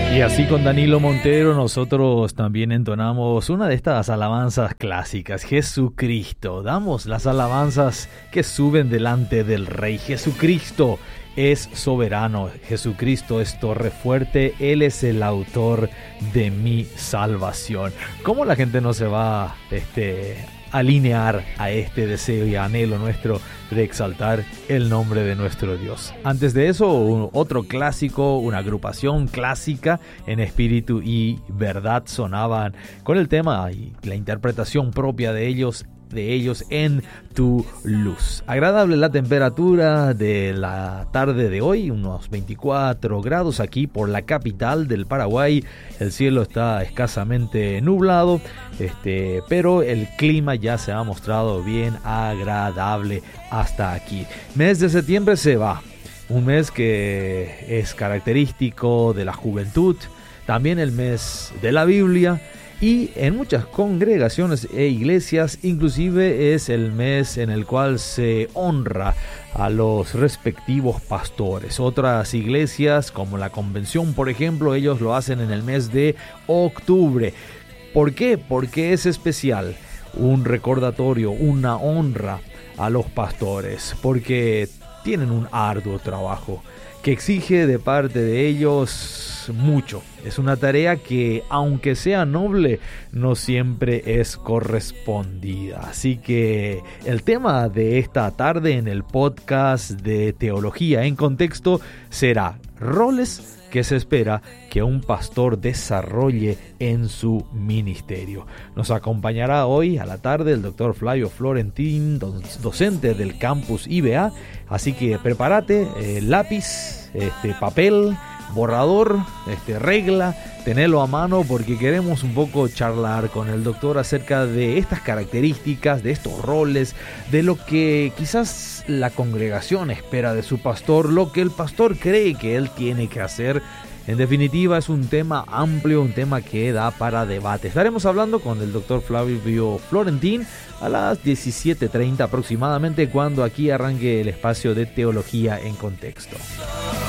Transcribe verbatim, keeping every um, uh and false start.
Y así con Danilo Montero nosotros también entonamos una de estas alabanzas clásicas, Jesucristo. Damos las alabanzas que suben delante del Rey. Jesucristo es soberano, Jesucristo es torre fuerte, Él es el autor de mi salvación. ¿Cómo la gente no se va este, a alinear a este deseo y anhelo nuestro de exaltar el nombre de nuestro Dios? Antes de eso, un, otro clásico, una agrupación clásica en espíritu y verdad sonaban con el tema y la interpretación propia de ellos, de ellos en tu luz. Agradable la temperatura de la tarde de hoy, unos veinticuatro grados aquí por la capital del Paraguay. El cielo está escasamente nublado, este, pero el clima ya se ha mostrado bien agradable hasta aquí. Mes de septiembre se va, un mes que es característico de la juventud, también el mes de la Biblia. Y en muchas congregaciones e iglesias inclusive es el mes en el cual se honra a los respectivos pastores. Otras iglesias como la Convención, por ejemplo, ellos lo hacen en el mes de octubre. ¿Por qué? Porque es especial, un recordatorio, una honra a los pastores, porque tienen un arduo trabajo que exige de parte de ellos mucho. Es una tarea que, aunque sea noble, no siempre es correspondida. Así que el tema de esta tarde en el podcast de Teología en Contexto será roles que se espera que un pastor desarrolle en su ministerio. Nos acompañará hoy a la tarde el doctor Flavio Florentín, docente del campus I B A. Así que prepárate, eh, lápiz, este, papel, borrador, este, regla, tenelo a mano porque queremos un poco charlar con el doctor acerca de estas características, de estos roles, de lo que quizás la congregación espera de su pastor, lo que el pastor cree que él tiene que hacer. En definitiva, es un tema amplio, un tema que da para debate. Estaremos hablando con el doctor Flavio Florentín a las diecisiete treinta aproximadamente, cuando aquí arranque el espacio de Teología en Contexto.